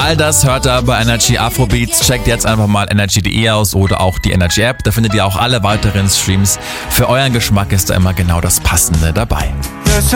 All das hört ihr bei Energy Afrobeats. Checkt jetzt einfach mal energy.de aus oder auch die Energy App. Da findet ihr auch alle weiteren Streams. Für euren Geschmack ist da immer genau das Passende dabei.